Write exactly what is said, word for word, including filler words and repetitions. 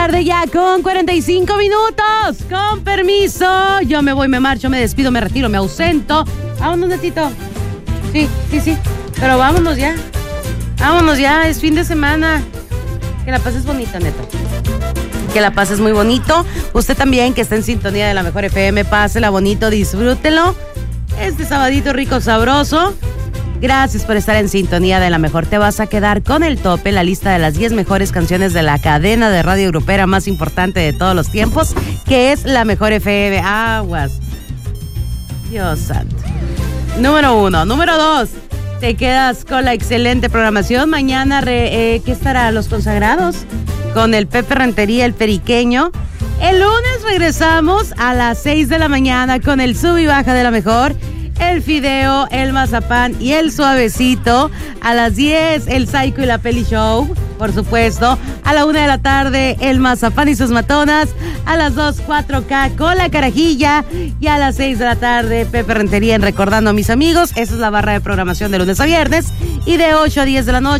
tarde ya con cuarenta y cinco minutos. Con permiso, yo me voy, me marcho, me despido, me retiro, me ausento. Vámonos, Netito. Sí, sí, sí. Pero vámonos ya. Vámonos ya, es fin de semana. Que la pases bonita, Neto. Que la pases muy bonito. Usted también, que está en sintonía de la Mejor F M, pásela bonito, disfrútelo. Este sabadito rico, sabroso. Gracias por estar en sintonía de la Mejor. Te vas a quedar con el tope, la lista de las diez mejores canciones de la cadena de radio grupera más importante de todos los tiempos, que es la Mejor F M. Aguas. Dios santo. Número uno. Número dos. Te quedas con la excelente programación. Mañana, re, eh, ¿qué estará? Los consagrados. Con el Pepe Rentería, el periqueño. El lunes regresamos a las seis de la mañana con el sub y baja de la Mejor. El fideo, el mazapán y el suavecito. A las diez, el Psycho y la Peli Show, por supuesto. A la una de la tarde, el mazapán y sus matonas. A las dos, cuatro K con la carajilla. Y a las seis de la tarde, Pepe Rentería en Recordando a mis amigos. Esa es la barra de programación de lunes a viernes. Y de ocho a diez de la noche.